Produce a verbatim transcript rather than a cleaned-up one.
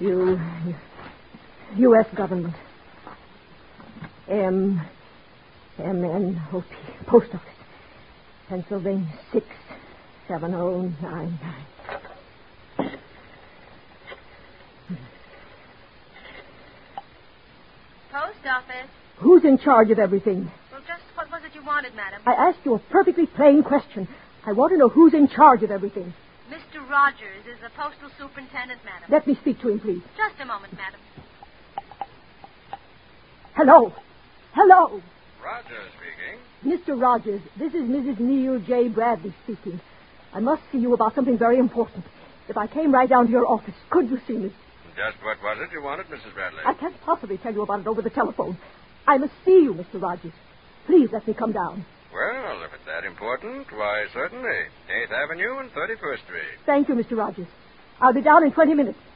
You... U S government. M... M N O P. Post office. Pennsylvania six seven oh nine nine. Post office. Who's in charge of everything? Well, just what was it you wanted, madam? I asked you a perfectly plain question. I want to know who's in charge of everything. Mister Rogers is the postal superintendent, madam. Let me speak to him, please. Just a moment, madam. Hello. Hello. Rogers speaking. Mister Rogers, this is Missus Neil J. Bradley speaking. I must see you about something very important. If I came right down to your office, could you see me? Just what was it you wanted, Missus Bradley? I can't possibly tell you about it over the telephone. I must see you, Mister Rogers. Please let me come down. Well, if it's that important, why, certainly. eighth Avenue and thirty-first Street. Thank you, Mister Rogers. I'll be down in twenty minutes.